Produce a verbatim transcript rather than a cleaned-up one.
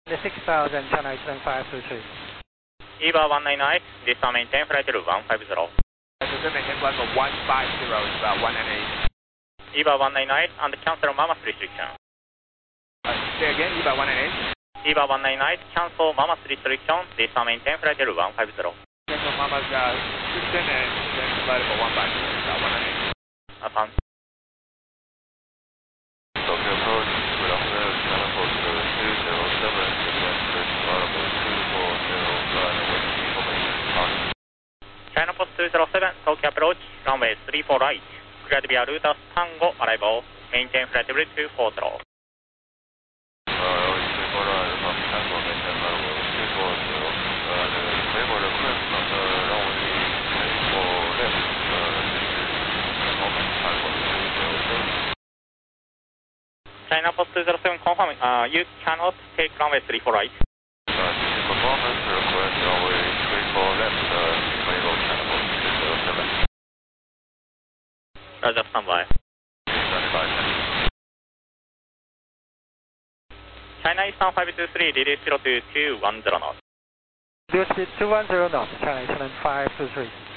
The six thousand, China Eastern five two three. E V A one nine nine, distant maintain flight level one five zero. Descend maintain flight level one five zero is about one nine eight. E V A one nine nine and cancel mammoth restriction. Uh, say again, E V A one nine eight. E V A one nine nine, cancel mammoth restriction, distant maintain flight level one five zero. Cancel mammoth uh, restriction and then flight level one five zero is about one nine eight. Affirm. Tokyo approach, good afternoon, China Post two zero seven, descent available two four zero five, waiting information departure. China Post two zero seven, Tokyo approach, runway three four right, cleared via Rutas Tango arrival, maintain flight level two four zero. Uh, three four right, from Tango, maintain available two four zero, uh, the label request from the runway three four left, uh, this is moment, China Post two zero seven. China Post two zero seven, confirm, uh, you cannot take runway three four right. Uh, this is performance request runway three four left, uh, label China Post two zero seven. Roger, standby. Standing by, thank you. China Eastern five two three, reduce zero to two one zero knots. Reduce speed two one zero knots, China Eastern five two three.